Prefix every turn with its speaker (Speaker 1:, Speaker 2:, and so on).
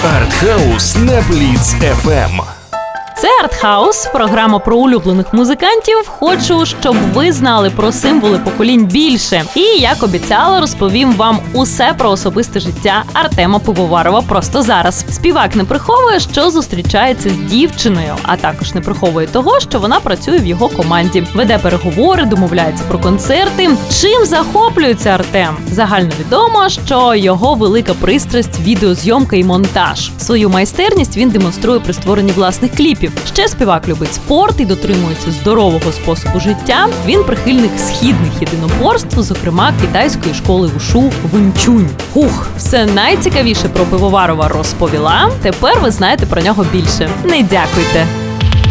Speaker 1: Артхаус на Бліц ФМ.
Speaker 2: Це Артхаус, програма про улюблених музикантів. Хочу, щоб ви знали про символи поколінь більше. І, як обіцяла, розповім вам усе про особисте життя Артема Пивоварова просто зараз. Співак не приховує, що зустрічається з дівчиною, а також не приховує того, що вона працює в його команді. Веде переговори, домовляється про концерти. Чим захоплюється Артем? Загальновідомо, що його велика пристрасть – відеозйомка і монтаж. Свою майстерність він демонструє при створенні власних кліпів. Ще співак любить спорт і дотримується здорового способу життя. Він прихильник східних єдиноборств, зокрема китайської школи вушу Вунь-чунь. Все найцікавіше про Пивоварова розповіла. Тепер ви знаєте про нього більше. Не дякуйте.